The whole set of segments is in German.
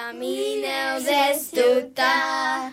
Camino desde ta.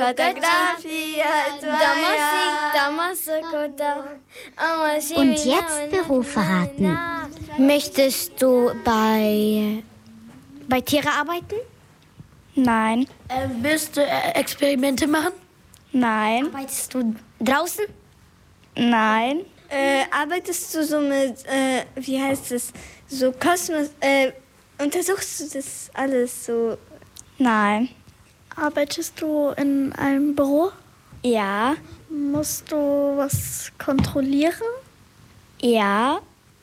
Und jetzt Beruf verraten. Möchtest du bei Tiere arbeiten? Nein. Willst du Experimente machen? Nein. Arbeitest du draußen? Nein. Arbeitest du so mit, wie heißt es, so Kosmos, untersuchst du das alles so? Nein. Arbeitest du in einem Büro? Ja. Musst du was kontrollieren? Ja.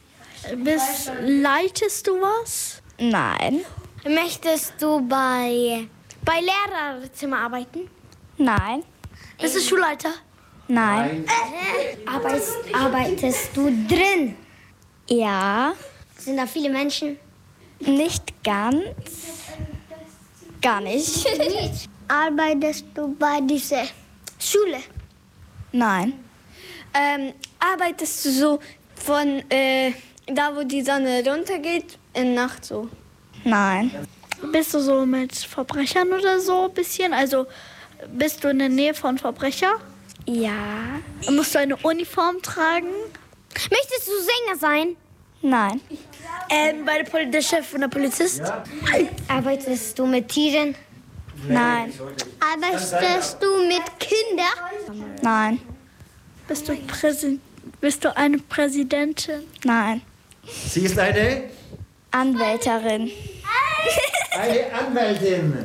Leitest du was? Nein. Möchtest du bei Lehrerzimmer arbeiten? Nein. Bist du Schulleiter? Nein. Arbeitest du drin? Ja. Sind da viele Menschen? Nicht ganz. Gar nicht. Arbeitest du bei dieser Schule? Nein. Arbeitest du so von da, wo die Sonne runtergeht, in Nacht so? Nein. Bist du so mit Verbrechern oder so ein bisschen? Also bist du in der Nähe von Verbrechern? Ja. Musst du eine Uniform tragen? Möchtest du Sänger sein? Nein. Der Chef von der Polizist? Arbeitest du mit Tieren? Nein. Arbeitest du mit Kindern? Nein. Bist du eine Präsidentin? Nein. Sie ist eine Anwälterin. Anwältin.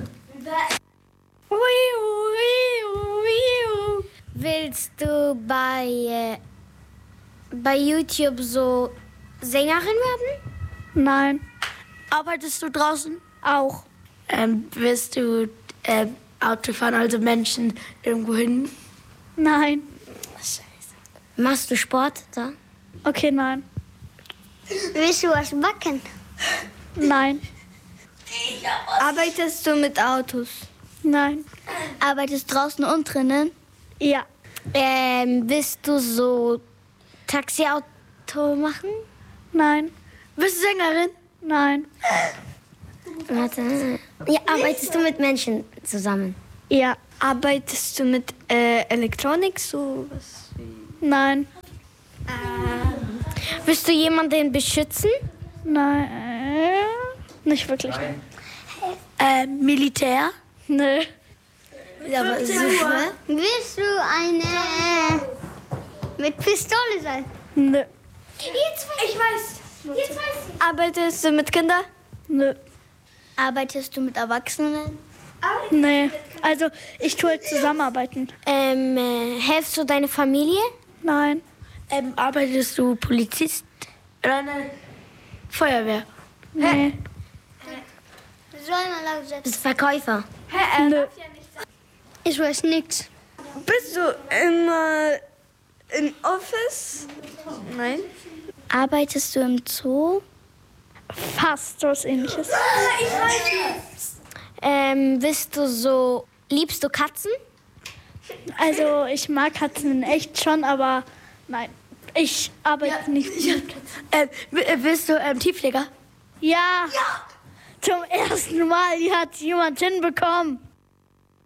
Willst du bei YouTube so Sängerin werden? Nein. Arbeitest du draußen? Auch. Willst du Auto fahren, also Menschen irgendwo hin? Nein. Machst du Sport da? Okay, nein. Willst du was backen? Nein. Arbeitest du mit Autos? Nein. Arbeitest draußen und drinnen? Ja. Willst du so Taxiauto machen? Nein. Bist du Sängerin? Nein. Warte. Ja, arbeitest du mit Menschen zusammen? Ja. Arbeitest du mit Elektronik so was? Nein. Willst du jemanden beschützen? Nein. Nicht wirklich. Militär? Nö. Ja, aber so schwer. Willst du eine mit Pistole sein? Nö. Ich weiß. Jetzt weiß ich. Arbeitest du mit Kindern? Nö. Arbeitest du mit Erwachsenen? Nee. Also ich tue halt zusammenarbeiten. Helfst du deine Familie? Nein. Arbeitest du Polizist oder eine Feuerwehr? Nee. Bist du Verkäufer? Nö. Ich weiß nichts. Bist du immer im Office? Nein. Arbeitest du im Zoo? Fast was Ähnliches. Liebst du Katzen? Also ich mag Katzen in echt schon, aber nein. Ich arbeite nicht mit Katzen. Bist du Tiefleger? Ja. Zum ersten Mal hat jemand hinbekommen.